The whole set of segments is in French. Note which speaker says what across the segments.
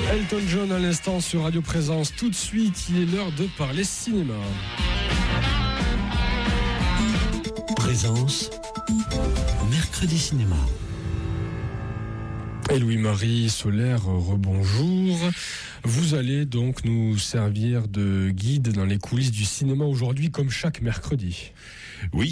Speaker 1: Elton John à l'instant sur Radio Présence. Tout de suite, il est l'heure de parler cinéma.
Speaker 2: Présence, mercredi cinéma.
Speaker 1: Et Louis-Marie Solaire, rebonjour. Vous allez donc nous servir de guide dans les coulisses du cinéma aujourd'hui, comme chaque mercredi.
Speaker 3: Oui,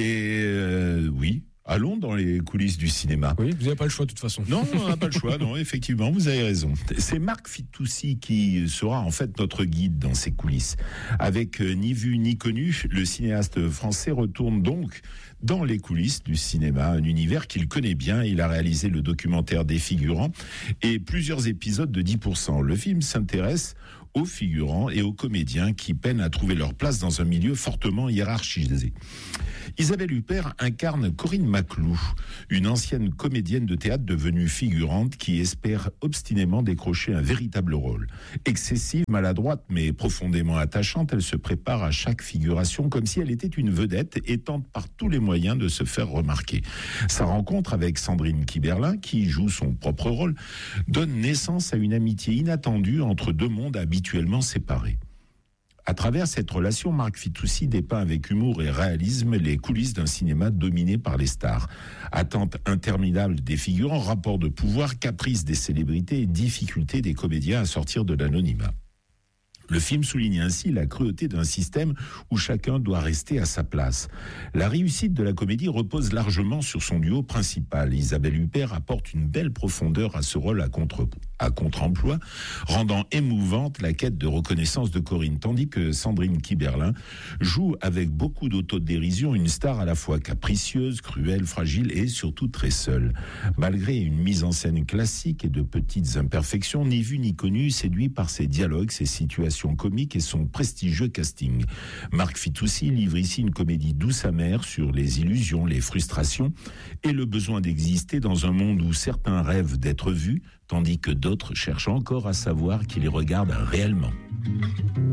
Speaker 3: oui. Allons dans les coulisses du cinéma.
Speaker 1: Oui, vous n'avez pas le choix de toute façon.
Speaker 3: Non, on n'a pas le choix, non, effectivement, vous avez raison. C'est Marc Fitoussi qui sera en fait notre guide dans ces coulisses. Avec Ni vu ni connu, le cinéaste français retourne donc dans les coulisses du cinéma, un univers qu'il connaît bien. Il a réalisé le documentaire des figurants et plusieurs épisodes de 10%. Le film s'intéresse aux figurants et aux comédiens qui peinent à trouver leur place dans un milieu fortement hiérarchisé. Isabelle Huppert incarne Corinne Maclou, une ancienne comédienne de théâtre devenue figurante qui espère obstinément décrocher un véritable rôle. Excessive, maladroite, mais profondément attachante, elle se prépare à chaque figuration comme si elle était une vedette et tente par tous les moyens de se faire remarquer. Sa rencontre avec Sandrine Kiberlin, qui joue son propre rôle, donne naissance à une amitié inattendue entre deux mondes habituellement séparés. À travers cette relation, Marc Fitoussi dépeint avec humour et réalisme les coulisses d'un cinéma dominé par les stars. Attente interminable des figurants, rapport de pouvoir, caprice des célébrités et difficulté des comédiens à sortir de l'anonymat. Le film souligne ainsi la cruauté d'un système où chacun doit rester à sa place. La réussite de la comédie repose largement sur son duo principal. Isabelle Huppert apporte une belle profondeur à ce rôle à contre-emploi, rendant émouvante la quête de reconnaissance de Corinne, tandis que Sandrine Kiberlin joue avec beaucoup d'autodérision une star à la fois capricieuse, cruelle, fragile et surtout très seule. Malgré une mise en scène classique et de petites imperfections, Ni vu ni connu séduit par ses dialogues, ses situations comique et son prestigieux casting. Marc Fitoussi livre ici une comédie douce amère sur les illusions, les frustrations et le besoin d'exister dans un monde où certains rêvent d'être vus, tandis que d'autres cherchent encore à savoir qui les regarde réellement.